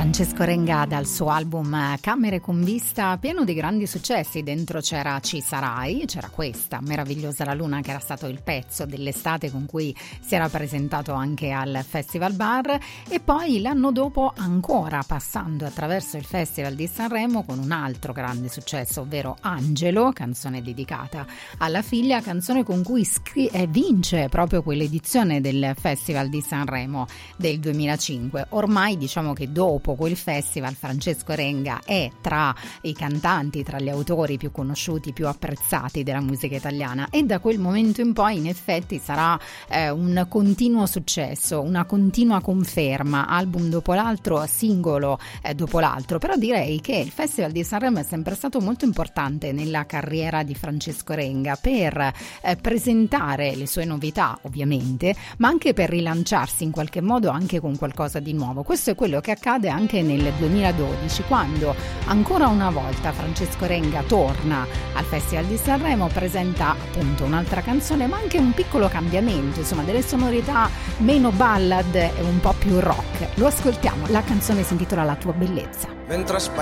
Francesco Renga dal suo album Camere con vista, pieno di grandi successi. Dentro c'era Ci sarai, c'era questa Meravigliosa la luna, che era stato il pezzo dell'estate con cui si era presentato anche al Festival Bar, e poi l'anno dopo ancora passando attraverso il Festival di Sanremo con un altro grande successo, ovvero Angelo, canzone dedicata alla figlia, canzone con cui vince proprio quell'edizione del Festival di Sanremo del 2005. Ormai diciamo che dopo quel festival Francesco Renga è tra i cantanti, tra gli autori più conosciuti, più apprezzati della musica italiana, e da quel momento in poi in effetti sarà un continuo successo, una continua conferma, album dopo l'altro, singolo dopo l'altro. Però direi che il Festival di Sanremo è sempre stato molto importante nella carriera di Francesco Renga per presentare le sue novità, ovviamente, ma anche per rilanciarsi in qualche modo anche con qualcosa di nuovo. Questo è quello che accade anche nel 2012, quando ancora una volta Francesco Renga torna al Festival di Sanremo, presenta appunto un'altra canzone, ma anche un piccolo cambiamento, insomma delle sonorità meno ballad e un po' più rock. Lo ascoltiamo, la canzone si intitola La tua bellezza. Mentre aspetto